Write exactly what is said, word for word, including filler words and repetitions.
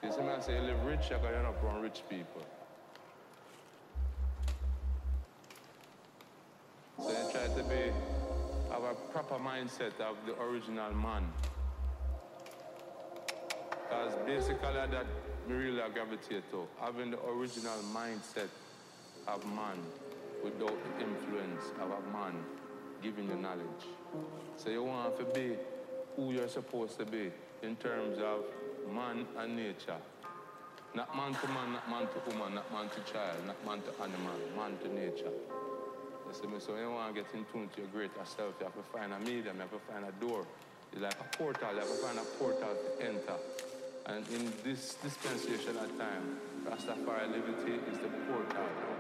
You see me, I say you live rich, because you're not around rich people. So you try to be, have a proper mindset of the original man. Because basically that me really gravitate to, having the original mindset of man without the influence of a man giving you knowledge. So you want to be who you're supposed to be in terms of man and nature. Not man to man, not man to woman, not man to child, not man to animal, man to nature. You see me? So you want to get in tune to your greater self, you have to find a medium, you have to find a door. It's like a portal, you have to find a portal to enter. And in this dispensation of time, Rastafari liberty is the portal